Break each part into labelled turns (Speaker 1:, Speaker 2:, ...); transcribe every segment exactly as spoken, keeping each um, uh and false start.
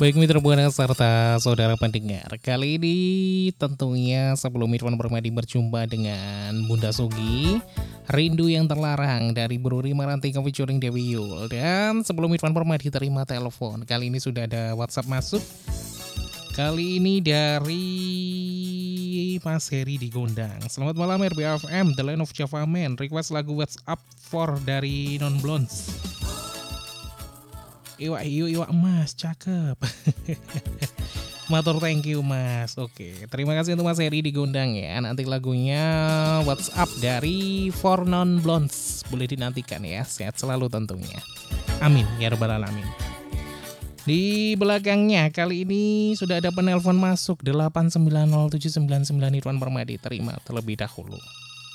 Speaker 1: Baik mitra buana serta saudara pendengar, kali ini tentunya sebelum Irfan Permadi berjumpa dengan Bunda Sugi, Rindu yang Terlarang dari Bro Rima Rantika featuring Dewi Yul. Dan sebelum Irfan Permadi terima telepon, kali ini sudah ada WhatsApp masuk. Kali ini dari Mas Heri di Gondang. Selamat malam R B F M, The Land of Java Man. Request lagu WhatsApp for dari Non Blondes. Iwa iwa iwa Mas, cakep. Motor thank you Mas. Oke, terima kasih untuk Mas Heri di Gondang ya. Nanti lagunya WhatsApp dari For Non Blondes boleh dinantikan ya. Sehat selalu tentunya. Amin ya rabbal alamin. Di belakangnya kali ini sudah ada penelpon masuk delapan sembilan nol tujuh sembilan sembilan Irfan Permadi. Terima terlebih dahulu.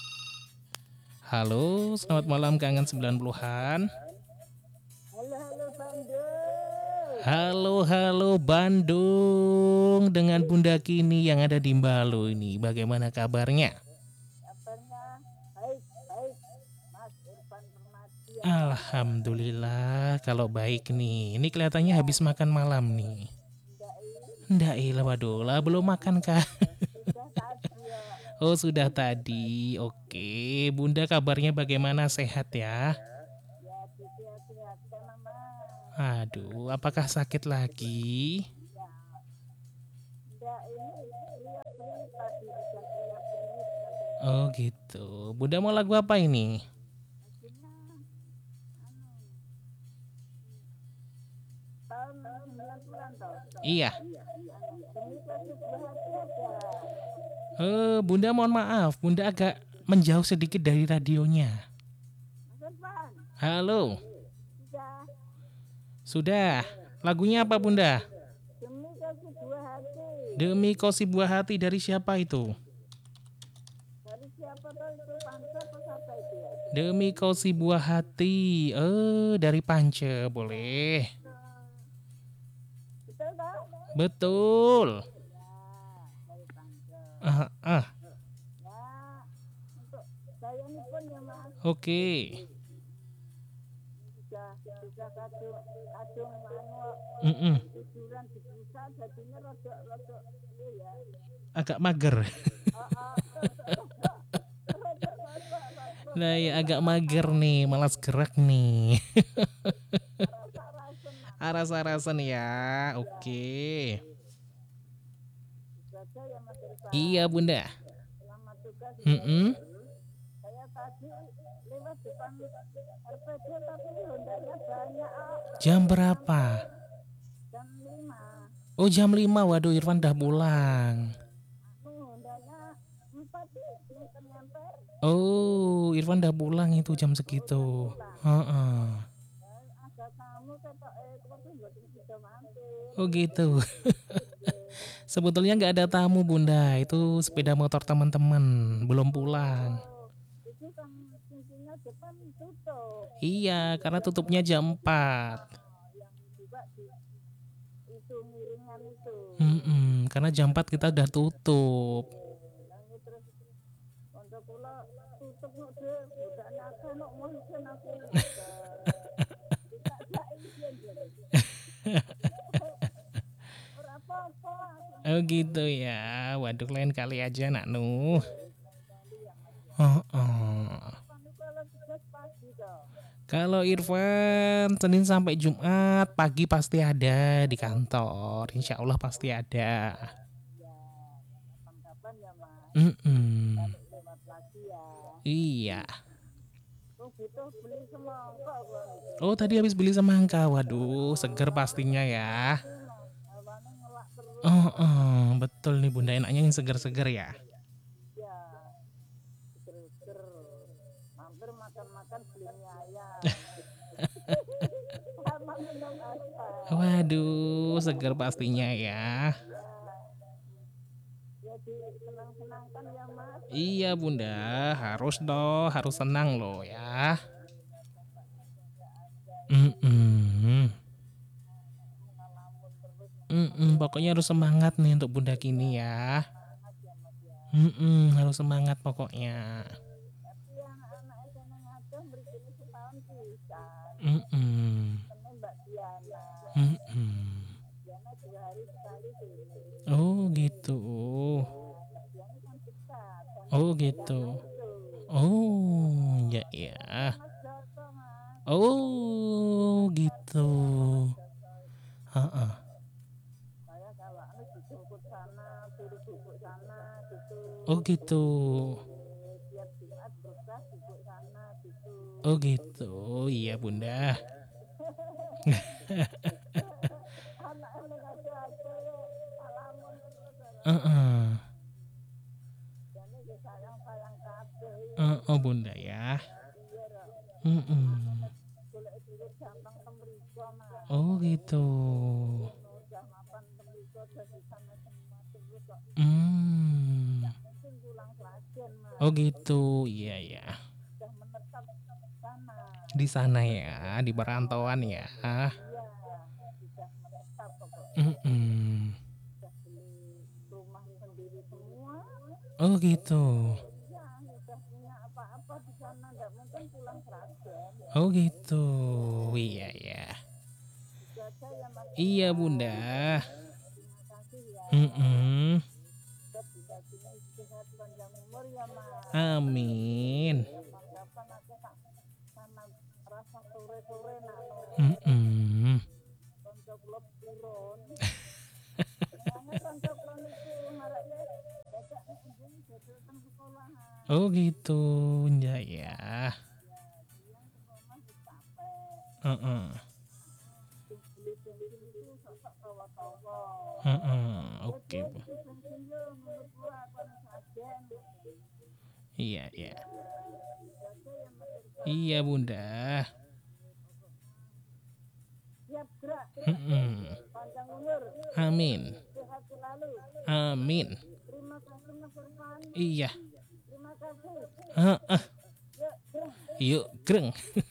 Speaker 1: Halo, selamat malam kangen sembilan puluhan.
Speaker 2: Halo, halo Bandung.
Speaker 1: Halo, halo Bandung. Dengan Bunda Kini yang ada di Mbalu ini. Bagaimana kabarnya?
Speaker 2: Kabarnya baik, baik. Mas Irfan Permadi.
Speaker 1: Alhamdulillah kalau baik nih. Ini kelihatannya habis makan malam nih. Nggak ilah, waduh lah belum makan kah?
Speaker 2: Sudah tadi ya.
Speaker 1: Oh sudah tadi. Oke, Bunda kabarnya bagaimana, sehat ya?
Speaker 2: Ya, sehat-sehat kan Mas.
Speaker 1: Aduh, apakah sakit lagi?
Speaker 2: Ya. Enggak, ini beli tadi sudah beli.
Speaker 1: Oh gitu. Bunda mau lagu apa ini?
Speaker 2: Lagunya anu. Tahun sembilan puluhan toh.
Speaker 1: Iya.
Speaker 2: Demi kasih hati aja.
Speaker 1: Eh, Bunda mohon maaf, Bunda agak menjauh sedikit dari radionya.
Speaker 2: Mas Irfan.
Speaker 1: Halo.
Speaker 2: Sudah.
Speaker 1: Sudah. Lagunya apa Bunda?
Speaker 2: Demi kasih buah hati.
Speaker 1: Demi Kau Si Buah Hati dari siapa itu?
Speaker 2: Dari siapa tuh itu? Panca apa siapa itu ya?
Speaker 1: Demi Kau Si Buah Hati. Eh, dari Pance, boleh.
Speaker 2: Betul tak?
Speaker 1: Betul.
Speaker 2: Ya, dari Panca.
Speaker 1: Ah, ah.
Speaker 2: Ya, untuk saya ini pun ya Mas,
Speaker 1: Oke.
Speaker 2: sudah sudah kadung kadung anu
Speaker 1: Mm-mm.
Speaker 2: tiduran di busa jadinya rodok rodok iya ya.
Speaker 1: Agak mager.
Speaker 2: Oh, oh, rodok rodok rodok rodok.
Speaker 1: Nah, ya agak mager nih, malas gerak nih.
Speaker 2: Rasa-rasa Mas.
Speaker 1: Aras-arasan ya. Oke.
Speaker 2: Saja ya Mas Irfan.
Speaker 1: Iya Bunda.
Speaker 2: Selamat tugas.
Speaker 1: Mm-mm.
Speaker 2: Saya tadi lewat depan R P D tapi Hondanya banyak. ah.
Speaker 1: Jam berapa?
Speaker 2: Jam lima.
Speaker 1: Oh jam lima, waduh Irfan udah pulang.
Speaker 2: Anu Hondanya empat nyamper nyamper.
Speaker 1: Oh Irfan udah pulang itu jam segitu. Heeh.
Speaker 2: Ada tamu ketok eh tapi mboten bisa mampir.
Speaker 1: Oh gitu. Sebetulnya nggak ada tamu Bunda, itu sepeda motor teman-teman belum pulang.
Speaker 2: Itu kan pintunya depan tutup.
Speaker 1: Iya, karena tutupnya jam empat.
Speaker 2: Yang juga di itu miringan itu.
Speaker 1: Mm-mm, karena jam empat kita udah tutup.
Speaker 2: Yang terus untuk kula tutup kok deh, udah nake nok mohon aku. Tidak ada izin jadi. Ora apa-apa.
Speaker 1: Oh gitu ya. Waduh lain kali aja nak Nuh. Oh, oh.
Speaker 2: Panu kalau tugas pagi toh.
Speaker 1: Kalau Irfan Senin sampai Jumat pagi pasti ada di kantor. Insya Allah pasti ada.
Speaker 2: Ya, kapan-kapan ya Mas.
Speaker 1: Mm-mm.
Speaker 2: Lewat lagi ya.
Speaker 1: Iya.
Speaker 2: Oh gitu beli semangka kok.
Speaker 1: Oh tadi habis beli semangka. Waduh seger pastinya ya.
Speaker 2: Awane ngelak terus.
Speaker 1: Oh, oh betul nih Bunda, enaknya yang seger-seger ya.
Speaker 2: Ya. Seger-seger. Mampir makan-makan beli mie ayam. Sama minum es.
Speaker 1: Waduh seger pastinya ya.
Speaker 2: Ya disenang-senangkan ya Mas.
Speaker 1: Iya Bunda, harus dong, harus senang loh ya. Mm-mm. Mm-mm, pokoknya harus semangat nih untuk Bunda Kini ya. Mm-mm, harus semangat pokoknya.
Speaker 2: Tapi yang anak seneng aja berikutnya setahun bisa.
Speaker 1: Mm-mm.
Speaker 2: Seneng Mbak Diana.
Speaker 1: Mm-mm.
Speaker 2: Biasanya dua hari sekali sini.
Speaker 1: Oh gitu.
Speaker 2: Biasanya kan dekat.
Speaker 1: Oh gitu. Oh ya ya.
Speaker 2: Mas Joko mas.
Speaker 1: Oh gitu. Heeh.
Speaker 2: Saya kalau anu dijemput sana, suruh jemput sana gitu.
Speaker 1: Oh gitu.
Speaker 2: Tiap Jumat berkah jemput sana gitu.
Speaker 1: Oh gitu. Iya Bunda.
Speaker 2: Anak ini ada-ada ya, alamun terus.
Speaker 1: Heeh.
Speaker 2: Jadi ya sayang-sayang kabeh.
Speaker 1: Uh, oh Bunda ya.
Speaker 2: Iya lah.
Speaker 1: Mm-mm.
Speaker 2: Golek duit gampang temriko mas.
Speaker 1: Oh gitu.
Speaker 2: Udah mapan temriko udah di sana semua terus kok.
Speaker 1: Hmm.
Speaker 2: Nggak mungkin pulang Klajen mas.
Speaker 1: Oh gitu. Iya ya.
Speaker 2: Udah menetap sana.
Speaker 1: Di sana ya, di perantauan ya.
Speaker 2: Iya, sudah menetap pokoknya.
Speaker 1: Mm-mm.
Speaker 2: Sudah beli rumah sendiri semua.
Speaker 1: Oh gitu.
Speaker 2: Ya, sudah punya apa-apa di sana, nggak mungkin pulang Klajen.
Speaker 1: Oh gitu. Iya ya.
Speaker 2: Itu aja ya mas.
Speaker 1: Iya Bunda.
Speaker 2: Terima kasih ya.
Speaker 1: Mm-mm.
Speaker 2: Kita bunda-bunda sehat panjang umur ya mas.
Speaker 1: Amin.
Speaker 2: Kapan aku tak sama rasa sore-sore nano
Speaker 1: Mm-mm.
Speaker 2: konco klub turun. Nanya konco klub itu maraknya baca izin jadwal teng sekolahan.
Speaker 1: Oh gitu. Ya ya.
Speaker 2: Dia sekolah capek.
Speaker 1: Heeh.
Speaker 2: Beli bensin itu sok-sok tawa-tawa.
Speaker 1: Heeh. Oke Bu.
Speaker 2: Beli bensin yo menurut gua kon sajen.
Speaker 1: Iya ya.
Speaker 2: Jadi yang masih
Speaker 1: Iya Bunda.
Speaker 2: siap gerak.
Speaker 1: Mm-mm.
Speaker 2: Panjang umur.
Speaker 1: Amin.
Speaker 2: Sehat selalu.
Speaker 1: Amin.
Speaker 2: Terima kasih Mas Irfan.
Speaker 1: Iya.
Speaker 2: Terima kasih.
Speaker 1: Heeh.
Speaker 2: Yuk, gerak.
Speaker 1: Yuk, greng.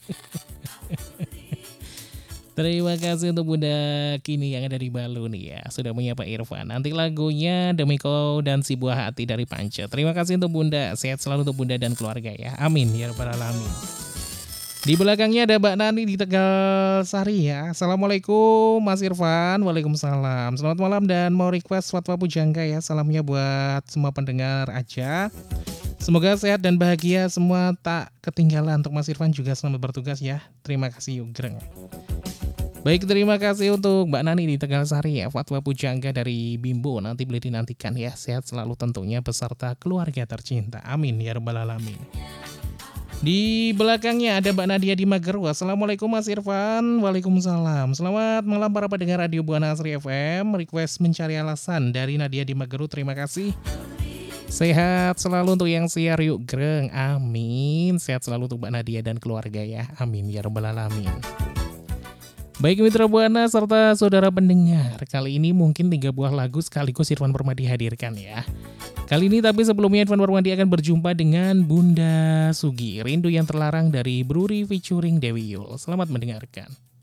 Speaker 1: Terima kasih untuk Bunda Kini yang ada di Balu nih ya. Sudah menyapa Irfan. Nanti lagunya Demi Kau dan Si Buah Hati dari Panca. Terima kasih untuk Bunda. Sehat selalu untuk Bunda dan keluarga ya. Amin ya rabbal alamin. Di belakangnya ada Mbak Nani di Tegal Sari ya. Assalamualaikum Mas Irfan. Waalaikumsalam. Selamat malam dan mau request Fatwa Pujangga ya. Salamnya buat semua pendengar aja. Semoga sehat dan bahagia semua, tak ketinggalan. Untuk Mas Irfan juga selamat bertugas ya. Terima kasih yuk greng. Baik, terima kasih untuk Mbak Nani di Tegal Sari ya. Fatwa Pujangga dari Bimbo nanti boleh dinantikan ya. Sehat selalu tentunya beserta keluarga tercinta. Amin ya rabbal alamin. Di belakangnya ada Mbak Nadia di Mageru. Assalamualaikum Mas Irfan. Waalaikumsalam. Selamat malam para pendengar Radio Buana Asri F M. Request mencari alasan dari Nadia di Mageru. Terima kasih. Sehat selalu untuk yang siar yuk greng. Amin. Sehat selalu untuk Mbak Nadia dan keluarga ya. Amin ya rabbal alamin. Baik mitra Buana serta saudara pendengar, kali ini mungkin tiga buah lagu sekaligus Irfan Permadi hadirkan ya. Kali ini tapi sebelumnya Irfan Permadi akan berjumpa dengan Bunda Sugi, Rindu yang Terlarang dari Bruri featuring Dewi Yul. Selamat mendengarkan.